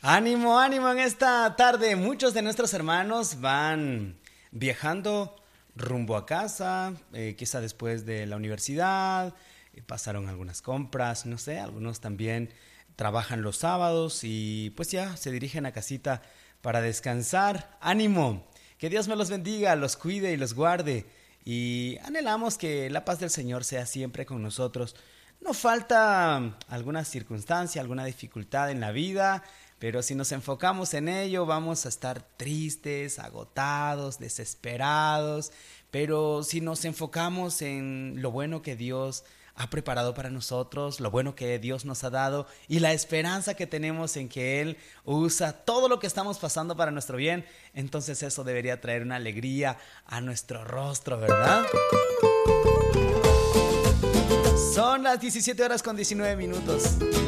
Ánimo, ánimo en esta tarde. Muchos de nuestros hermanos van viajando rumbo a casa, quizá después de la universidad, pasaron algunas compras, no sé, algunos también trabajan los sábados y pues ya se dirigen a casita para descansar. Ánimo, que Dios me los bendiga, los cuide y los guarde. Y anhelamos que la paz del Señor sea siempre con nosotros. No falta alguna circunstancia, alguna dificultad en la vida, pero si nos enfocamos en ello vamos a estar tristes, agotados, desesperados. Pero si nos enfocamos en lo bueno que Dios ha preparado para nosotros, lo bueno que Dios nos ha dado y la esperanza que tenemos en que Él usa todo lo que estamos pasando para nuestro bien, entonces eso debería traer una alegría a nuestro rostro, ¿verdad? Son las 17 horas con 19 minutos.